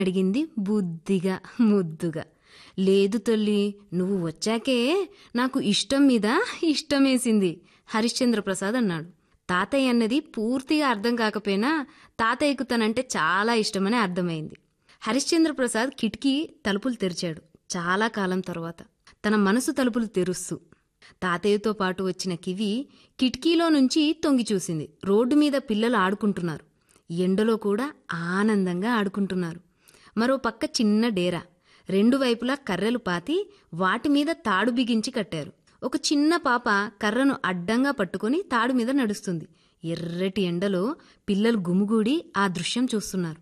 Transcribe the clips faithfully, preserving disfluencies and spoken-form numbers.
అడిగింది బుద్ధిగా ముద్దుగా. లేదు తల్లి, నువ్వు వచ్చాకే నాకు ఇష్టం మీద ఇష్టమేసింది హరిశ్చంద్ర ప్రసాద్ అన్నాడు. తాతయ్య అన్నది పూర్తిగా అర్థం కాకపోయినా తాతయ్యకు తనంటే చాలా ఇష్టమని అర్థమైంది. హరిశ్చంద్ర ప్రసాద్ కిటికీ తలుపులు తెరిచాడు. చాలా కాలం తర్వాత తన మనసు తలుపులు తెరుస్తూ తాతయ్యతో పాటు వచ్చిన కివి కిటికీలో నుంచి తొంగి చూసింది. రోడ్డు మీద పిల్లలు ఆడుకుంటున్నారు. ఎండలో కూడా ఆనందంగా ఆడుకుంటున్నారు. మరో పక్క చిన్న డేరా, రెండు వైపులా కర్రలు పాతి వాటి మీద తాడు బిగించి కట్టారు. ఒక చిన్న పాప కర్రను అడ్డంగా పట్టుకుని తాడు మీద నడుస్తుంది. ఎర్రటి ఎండలో పిల్లలు గుమిగూడి ఆ దృశ్యం చూస్తున్నారు.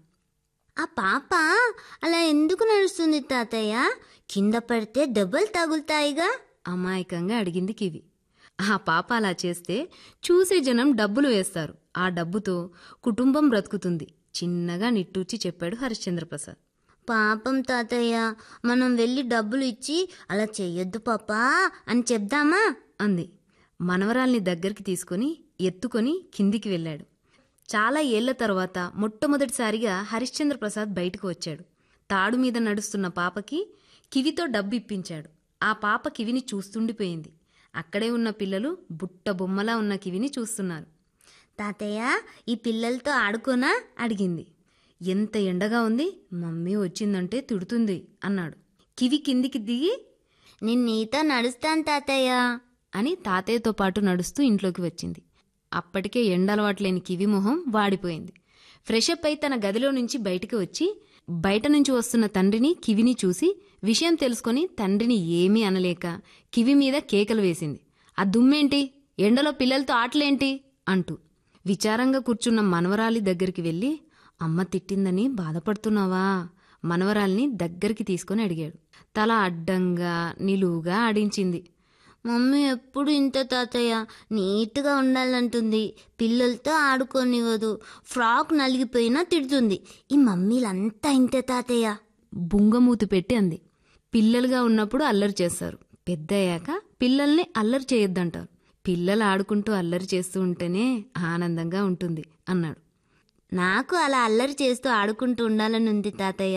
ఆ పాప అలా ఎందుకు నడుస్తుంది తాతయ్య? కింద పడితే దెబ్బలు తగులుతాయిగా? అమాయకంగా అడిగింది కివి. ఆ పాప అలా చేస్తే చూసే జనం డబ్బులు వేస్తారు. ఆ డబ్బుతో కుటుంబం బ్రతుకుతుంది చిన్నగా నిట్టూర్చి చెప్పాడు హరిశ్చంద్ర ప్రసాద్. పాపం తాతయ్య, మనం వెళ్ళి డబ్బులు ఇచ్చి అలా చెయ్యొద్దు పాపా అని చెప్దామా అంది. మనవరాల్ని దగ్గరికి తీసుకుని ఎత్తుకొని కిందికి వెళ్ళాడు. చాలా ఏళ్ల తర్వాత మొట్టమొదటిసారిగా హరిశ్చంద్ర ప్రసాద్ బయటకు వచ్చాడు. తాడు మీద నడుస్తున్న పాపకి కివితో డబ్బు ఇప్పించాడు. ఆ పాప కివిని చూస్తుండిపోయింది. అక్కడే ఉన్న పిల్లలు బుట్ట బొమ్మలా ఉన్న కివిని చూస్తున్నారు. తాతయ్య, ఈ పిల్లలతో ఆడుకోనా అడిగింది. ఎంత ఎండగా ఉంది, మమ్మీ వచ్చిందంటే తిడుతుంది అన్నాడు. కివి కిందికి దిగి నేను నీతో నడుస్తాను తాతయ్య అని తాతయ్యతో పాటు నడుస్తూ ఇంట్లోకి వచ్చింది. అప్పటికే ఎండలవాట్లేని కివి మొహం వాడిపోయింది. ఫ్రెషప్ అయి తన గదిలో నుంచి బయటికి వచ్చి బయట నుంచి వస్తున్న తండ్రిని కివిని చూసి విషయం తెలుసుకుని తండ్రిని ఏమీ అనలేక కివి మీద కేకలు వేసింది. ఆ దుమ్మేంటి, ఎండలో పిల్లలతో ఆటలేంటి అంటూ. విచారంగా కూర్చున్న మనవరాలి దగ్గరికి వెళ్ళి, అమ్మ తిట్టిందని బాధపడుతున్నావా? మనవరాల్ని దగ్గరికి తీసుకుని అడిగాడు. తల అడ్డంగా నిలువుగా ఆడించింది. మమ్మీ ఎప్పుడు ఇంత తాతయ్య, నీట్గా ఉండాలంటుంది, పిల్లలతో ఆడుకోనివ్వదు, ఫ్రాక్ నలిగిపోయినా తిడుతుంది. ఈ మమ్మీలంతా ఇంతే తాతయ్య బుంగమూతి పెట్టి అంది. పిల్లలుగా ఉన్నప్పుడు అల్లరి చేస్తారు, పెద్దయ్యాక పిల్లల్ని అల్లరి చేయొద్దంటారు. పిల్లలు ఆడుకుంటూ అల్లరి చేస్తూ ఉంటేనే ఆనందంగా ఉంటుంది అన్నాడు. నాకు అలా అల్లరి చేస్తూ ఆడుకుంటూ ఉండాలని ఉంది తాతయ్య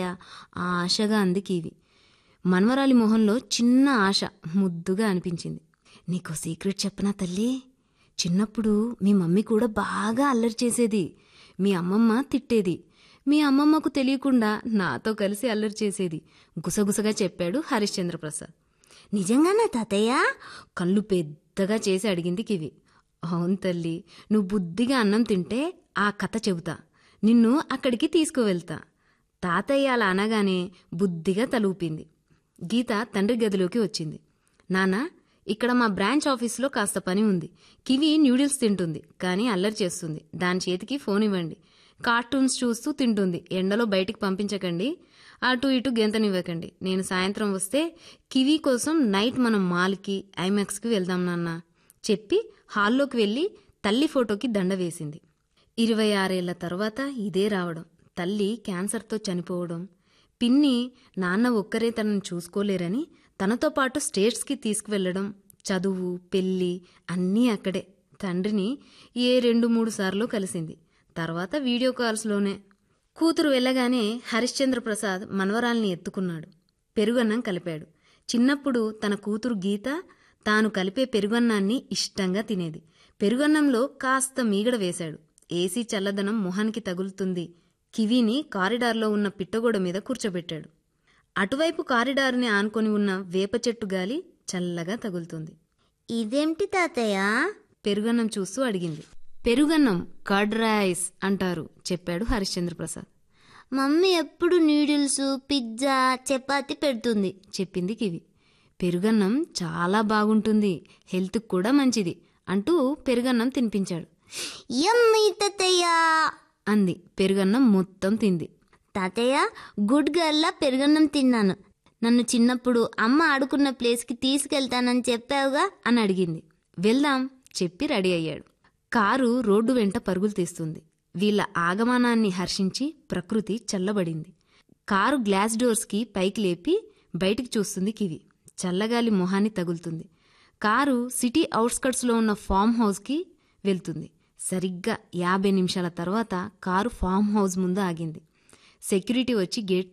ఆశగా అంది కివి. మనవరాలి మొహంలో చిన్న ఆశ ముద్దుగా అనిపించింది. నీకో సీక్రెట్ చెప్పనా తల్లి? చిన్నప్పుడు మీ మమ్మీ కూడా బాగా అల్లరి చేసేది. మీ అమ్మమ్మ తిట్టేది. మీ అమ్మమ్మకు తెలియకుండా నాతో కలిసి అల్లరి చేసేది గుసగుసగా చెప్పాడు హరిశ్చంద్ర ప్రసాద్. నిజంగానా తాతయ్య? కళ్ళు పెద్దగా చేసి అడిగింది కివి. అవును తల్లి, నువ్వు బుద్ధిగా అన్నం తింటే ఆ కథ చెబుతా, నిన్ను అక్కడికి తీసుకువెళ్తా. తాతయ్య అలా అనగానే బుద్ధిగా తలూపింది. గీత తండ్రి గదిలోకి వచ్చింది. నాన్న, ఇక్కడ మా బ్రాంచ్ ఆఫీసులో కాస్త పని ఉంది. కివి న్యూడిల్స్ తింటుంది, కానీ అల్లరి చేస్తుంది. దాని చేతికి ఫోన్ ఇవ్వండి. కార్టూన్స్ చూస్తూ తింటుంది. ఎండలో బయటికి పంపించకండి, అటు ఇటు గెంతనివ్వకండి. నేను సాయంత్రం వస్తే కివి కోసం నైట్ మనం మాల్కి, ఐమాక్స్కి వెళ్దాం నాన్న చెప్పి హాల్లోకి వెళ్ళి తల్లి ఫోటోకి దండ వేసింది. ఇరవై ఆరేళ్ల తర్వాత ఇదే రావడం, తల్లి క్యాన్సర్తో చనిపోవడం, పిన్ని నాన్న ఒక్కరే తనను చూసుకోలేరని తనతో పాటు స్టేట్స్కి తీసుకువెళ్లడం, చదువు, పెళ్లి అన్నీ అక్కడే. తండ్రిని ఏ రెండు మూడు సార్లు కలిసింది. తర్వాత వీడియో కాల్స్లోనే. కూతురు వెళ్ళగానే హరిశ్చంద్ర ప్రసాద్ మనవరాల్ని ఎత్తుకున్నాడు. పెరుగన్నం కలిపాడు. చిన్నప్పుడు తన కూతురు గీత తాను కలిపే పెరుగన్నాన్ని ఇష్టంగా తినేది. పెరుగన్నంలో కాస్త మీగడ వేశాడు. ఏసీ చల్లదనం మొహానికి తగులుతుంది. కివిని కారిడార్లో ఉన్న పిట్టగోడ మీద కూర్చోబెట్టాడు. అటువైపు కారిడార్ని ఆనుకొని ఉన్న వేప చెట్టు గాలి చల్లగా తగులుతుంది. ఇదేంటి తాతయ్య? పెరుగన్నం చూస్తూ అడిగింది. పెరుగన్నం కర్డ్ రైస్ అంటారు చెప్పాడు హరిశ్చంద్ర ప్రసాద్. మమ్మీ ఎప్పుడు నూడిల్స్, పిజ్జా, చపాతి పెడుతుంది చెప్పింది కివి. పెరుగన్నం చాలా బాగుంటుంది, హెల్త్కి కూడా మంచిది అంటూ పెరుగన్నం తినిపించాడు. యమ్మీ తాతయ్య అంది. పెరుగన్నం మొత్తం తింది. తాతయ్య, గుడ్ గర్ల్లా పెరుగన్నం తిన్నాను. నన్ను చిన్నప్పుడు అమ్మ ఆడుకున్న ప్లేస్కి తీసుకెళ్తానని చెప్పావుగా అని అడిగింది. వెళ్దాం చెప్పి రెడీ అయ్యాడు. కారు రోడ్డు వెంట పరుగులు తీస్తుంది. వీళ్ల ఆగమనాన్ని హర్షించి ప్రకృతి చల్లబడింది. కారు గ్లాస్ డోర్స్కి పైకి లేపి బయటికి చూస్తుంది కివి. చల్లగాలి మొహాన్ని తగులుతుంది. కారు సిటీ అవుట్స్కట్స్లో ఉన్న ఫామ్ హౌస్కి వెళ్తుంది. సరిగ్గా యాభై నిమిషాల తర్వాత కారు ఫామ్ హౌస్ ముందు ఆగింది. సెక్యూరిటీ వచ్చి గేట్